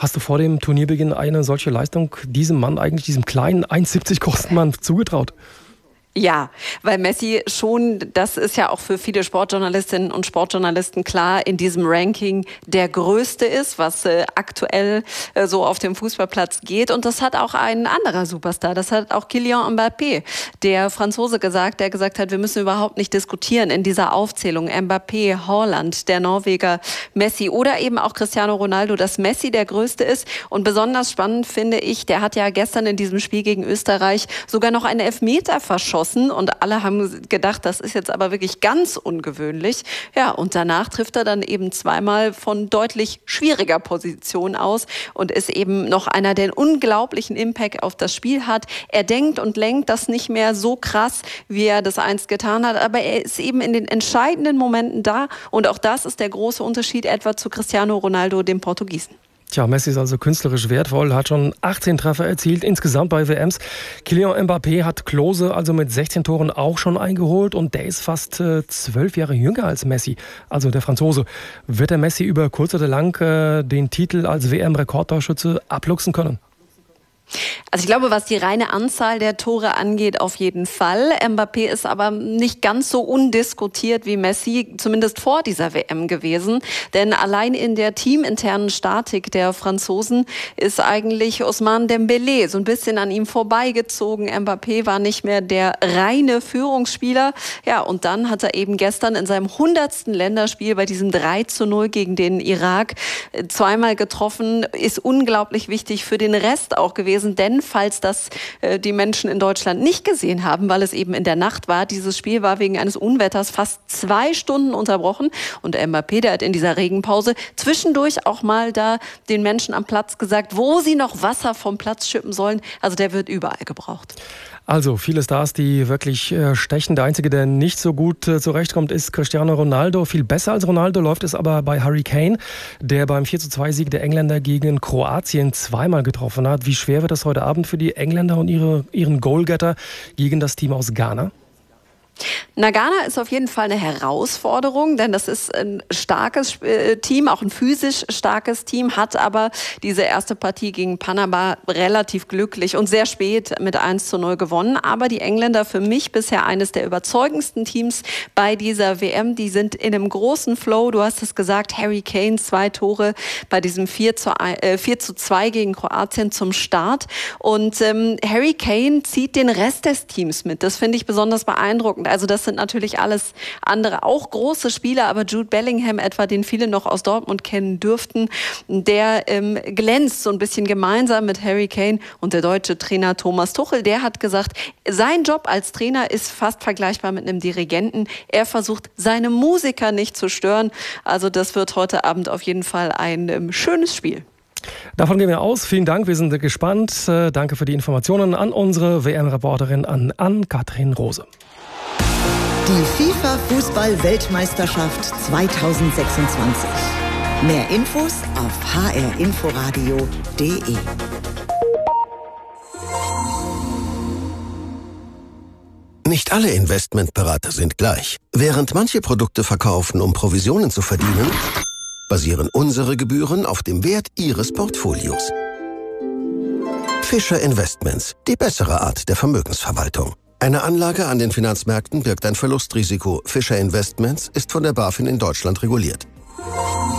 Hast du vor dem Turnierbeginn eine solche Leistung diesem Mann, eigentlich diesem kleinen 1,70 großen Mann zugetraut? Ja, weil Messi schon, das ist ja auch für viele Sportjournalistinnen und Sportjournalisten klar, in diesem Ranking der Größte ist, was aktuell so auf dem Fußballplatz geht. Und das hat auch ein anderer Superstar, das hat auch Kylian Mbappé, der Franzose der gesagt hat, wir müssen überhaupt nicht diskutieren in dieser Aufzählung. Mbappé, Haaland, der Norweger, Messi oder eben auch Cristiano Ronaldo, dass Messi der Größte ist. Und besonders spannend finde ich, der hat ja gestern in diesem Spiel gegen Österreich sogar noch einen Elfmeter verschossen. Und alle haben gedacht, das ist jetzt aber wirklich ganz ungewöhnlich. Ja, und danach trifft er dann eben zweimal von deutlich schwieriger Position aus und ist eben noch einer, der einen unglaublichen Impact auf das Spiel hat. Er denkt und lenkt das nicht mehr so krass, wie er das einst getan hat, aber er ist eben in den entscheidenden Momenten da. Und auch das ist der große Unterschied etwa zu Cristiano Ronaldo, dem Portugiesen. Tja, Messi ist also künstlerisch wertvoll, hat schon 18 Treffer erzielt, insgesamt bei WMs. Kylian Mbappé hat Klose also mit 16 Toren auch schon eingeholt und der ist fast 12 Jahre jünger als Messi, also der Franzose. Wird der Messi über kurz oder lang den Titel als WM-Rekordtorschütze abluchsen können? Also ich glaube, was die reine Anzahl der Tore angeht, auf jeden Fall. Mbappé ist aber nicht ganz so undiskutiert wie Messi, zumindest vor dieser WM gewesen. Denn allein in der teaminternen Statik der Franzosen ist eigentlich Ousmane Dembélé so ein bisschen an ihm vorbeigezogen. Mbappé war nicht mehr der reine Führungsspieler. Ja, und dann hat er eben gestern in seinem 100. Länderspiel bei diesem 3:0 gegen den Irak zweimal getroffen. Ist unglaublich wichtig für den Rest auch gewesen. Denn falls das die Menschen in Deutschland nicht gesehen haben, weil es eben in der Nacht war, dieses Spiel war wegen eines Unwetters fast 2 Stunden unterbrochen. Und Mbappé, der hat in dieser Regenpause zwischendurch auch mal da den Menschen am Platz gesagt, wo sie noch Wasser vom Platz schippen sollen. Also der wird überall gebraucht. Also viele Stars, die wirklich stechen. Der Einzige, der nicht so gut zurechtkommt, ist Cristiano Ronaldo. Viel besser als Ronaldo läuft es aber bei Harry Kane, der beim 4:2-Sieg der Engländer gegen Kroatien zweimal getroffen hat. Wie schwer wird das heute Abend für die Engländer und ihren Goalgetter gegen das Team aus Ghana? Ghana ist auf jeden Fall eine Herausforderung, denn das ist ein starkes Team, auch ein physisch starkes Team, hat aber diese erste Partie gegen Panama relativ glücklich und sehr spät mit 1:0 gewonnen. Aber die Engländer für mich bisher eines der überzeugendsten Teams bei dieser WM. Die sind in einem großen Flow. Du hast es gesagt, Harry Kane 2 Tore bei diesem 4:2 gegen Kroatien zum Start. Und Harry Kane zieht den Rest des Teams mit. Das finde ich besonders beeindruckend. Also das sind natürlich alles andere, auch große Spieler, aber Jude Bellingham etwa, den viele noch aus Dortmund kennen dürften, der glänzt so ein bisschen gemeinsam mit Harry Kane. Und der deutsche Trainer Thomas Tuchel, der hat gesagt, sein Job als Trainer ist fast vergleichbar mit einem Dirigenten. Er versucht, seine Musiker nicht zu stören. Also das wird heute Abend auf jeden Fall ein schönes Spiel. Davon gehen wir aus. Vielen Dank, wir sind gespannt. Danke für die Informationen an unsere WM-Reporterin Ann-Kathrin Rose. Die FIFA-Fußball-Weltmeisterschaft 2026. Mehr Infos auf hrinforadio.de. Nicht alle Investmentberater sind gleich. Während manche Produkte verkaufen, um Provisionen zu verdienen, basieren unsere Gebühren auf dem Wert Ihres Portfolios. Fischer Investments, die bessere Art der Vermögensverwaltung. Eine Anlage an den Finanzmärkten birgt ein Verlustrisiko. Fischer Investments ist von der BaFin in Deutschland reguliert.